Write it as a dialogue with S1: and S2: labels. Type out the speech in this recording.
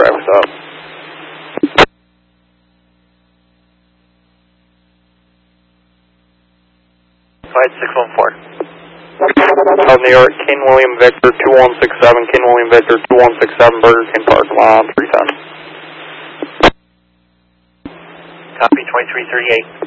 S1: traffic's up.
S2: Flight 614.
S1: South New York, King William Victor 2167, King William Victor 2167, Burger King parking lot 310.
S2: Copy 2338.